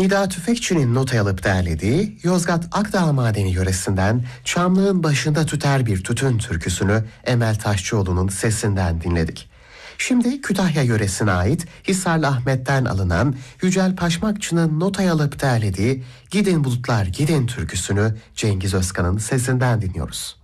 Nida Tüfekçi'nin notaya alıp derlediği Yozgat Akdağ Madeni yöresinden Çamlığın Başında Tüter Bir Tütün türküsünü Emel Taşçıoğlu'nun sesinden dinledik. Şimdi Kütahya yöresine ait Hisarlı Ahmet'ten alınan Yücel Paşmakçı'nın notaya alıp derlediği Gidin Bulutlar Gidin türküsünü Cengiz Özkan'ın sesinden dinliyoruz.